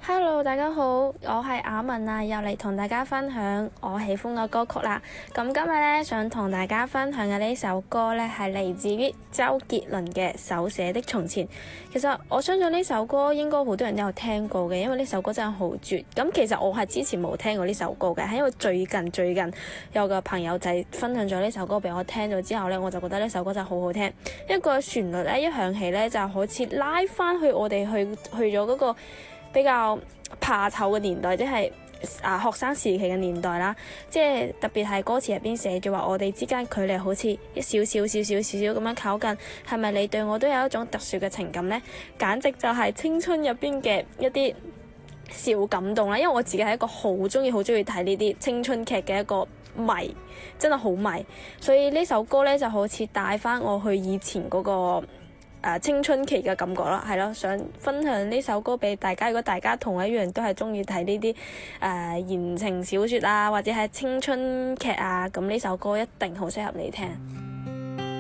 Hello，大家好，我係阿文啊，又嚟同大家分享我喜歡嘅歌曲啦。咁今日咧想同大家分享嘅呢首歌咧係嚟自於周杰倫嘅《手寫的從前》。其實我相信呢首歌應該好多人都有聽過嘅，因為呢首歌真係好絕。咁其實我係之前冇聽過呢首歌嘅，係因為最近有個朋友仔分享咗呢首歌俾我聽咗之後咧，我就覺得呢首歌真係好好聽。一個旋律咧一響起咧，就好似拉翻去我哋去咗嗰個比較怕醜嘅年代，即係學生時期嘅年代啦。即係特別係歌詞入邊寫住話，我哋之間距離好似一少少咁樣靠近，係咪你對我都有一種特殊嘅情感呢？簡直就係青春入邊嘅一啲小感動啦。因為我自己係一個好中意睇呢啲青春劇嘅一個迷，真係好迷。所以呢首歌呢，就好似帶翻我去以前嗰個青春期嘅感覺啦，係咯，想分享呢首歌俾大家。如果大家同我一樣都係中意睇呢啲言情小說啊，或者係青春劇啊，咁呢首歌一定好適合你聽。